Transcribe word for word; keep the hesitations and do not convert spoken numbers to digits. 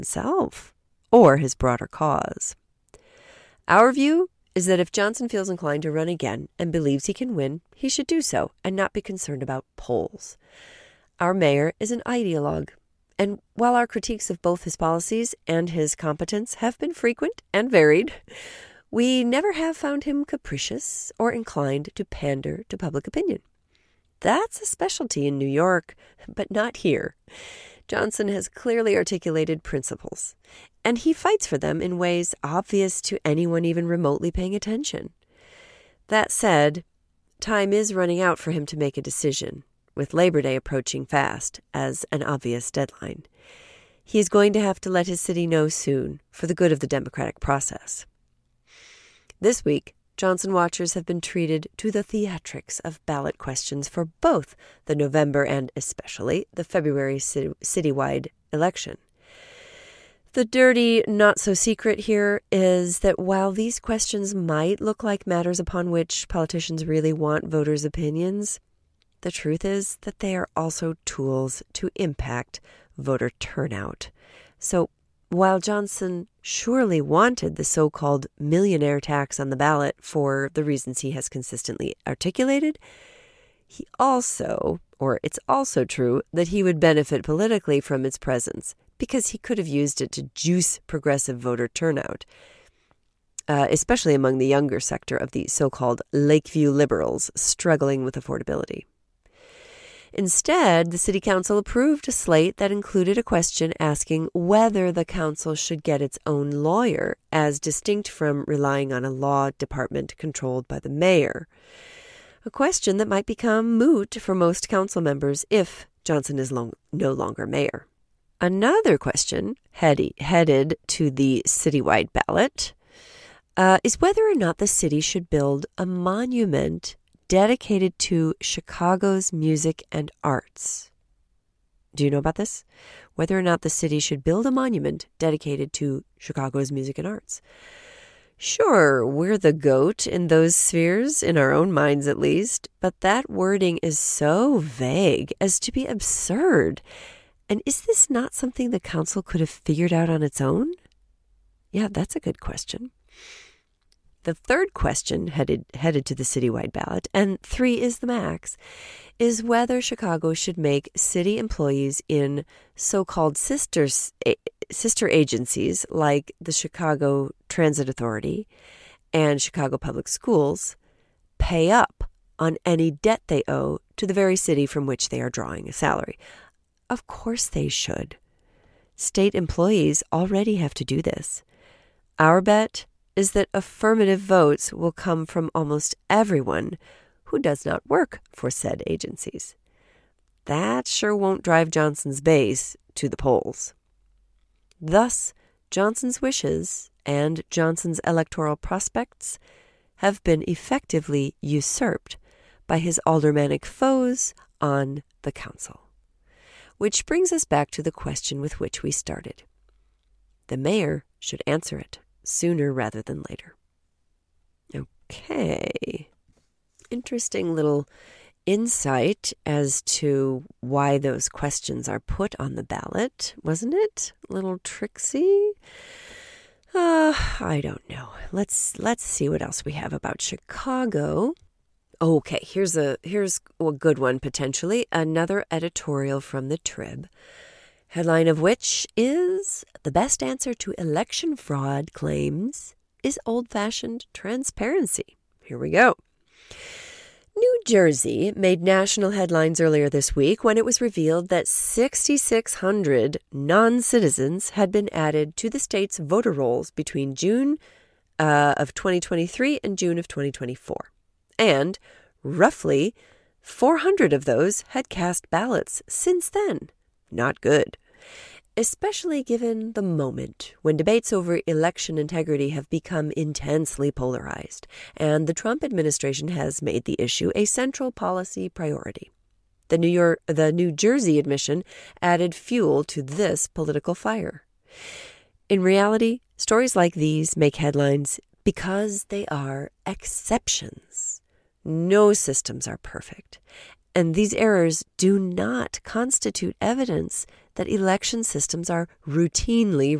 himself or his broader cause. Our view is that if Johnson feels inclined to run again and believes he can win, he should do so and not be concerned about polls. Our mayor is an ideologue, and while our critiques of both his policies and his competence have been frequent and varied, we never have found him capricious or inclined to pander to public opinion. That's a specialty in New York, but not here. Johnson has clearly articulated principles, and he fights for them in ways obvious to anyone even remotely paying attention. That said, time is running out for him to make a decision, with Labor Day approaching fast as an obvious deadline. He is going to have to let his city know soon for the good of the democratic process. This week, Johnson watchers have been treated to the theatrics of ballot questions for both the November and especially the February city- citywide election. The dirty not-so-secret here is that while these questions might look like matters upon which politicians really want voters' opinions, the truth is that they are also tools to impact voter turnout. So while Johnson surely wanted the so-called millionaire tax on the ballot for the reasons he has consistently articulated, he also, or it's also true, that he would benefit politically from its presence because he could have used it to juice progressive voter turnout, uh, especially among the younger sector of the so-called Lakeview liberals struggling with affordability. Instead, the city council approved a slate that included a question asking whether the council should get its own lawyer, as distinct from relying on a law department controlled by the mayor. A question that might become moot for most council members if Johnson is long, no longer mayor. Another question heady, headed to the citywide ballot uh, is whether or not the city should build a monument dedicated to Chicago's music and arts. Do you know about this? Whether or not the city should build a monument dedicated to Chicago's music and arts. Sure, we're the goat in those spheres, in our own minds at least, but that wording is so vague as to be absurd. And is this not something the council could have figured out on its own? Yeah, that's a good question. The third question headed headed to the citywide ballot, and three is the max, is whether Chicago should make city employees in so-called sisters, sister agencies like the Chicago Transit Authority and Chicago Public Schools pay up on any debt they owe to the very city from which they are drawing a salary. Of course they should. State employees already have to do this. Our bet is that affirmative votes will come from almost everyone who does not work for said agencies. That sure won't drive Johnson's base to the polls. Thus, Johnson's wishes and Johnson's electoral prospects have been effectively usurped by his aldermanic foes on the council. Which brings us back to the question with which we started. The mayor should answer it sooner rather than later. Okay. Interesting little insight as to why those questions are put on the ballot, wasn't it? A little tricksy? Uh, I don't know. Let's let's see what else we have about Chicago. Okay, here's a here's a good one potentially. Another editorial from the Trib. Headline of which is, "The best answer to election fraud claims is old-fashioned transparency." Here we go. New Jersey made national headlines earlier this week when it was revealed that six thousand six hundred non-citizens had been added to the state's voter rolls between June uh, of twenty twenty-three and June of twenty twenty-four. And roughly four hundred of those had cast ballots since then. Not good. Especially given the moment when debates over election integrity have become intensely polarized, and the Trump administration has made the issue a central policy priority. The New York, the New Jersey admission added fuel to this political fire. In reality, stories like these make headlines because they are exceptions. No systems are perfect, and these errors do not constitute evidence that election systems are routinely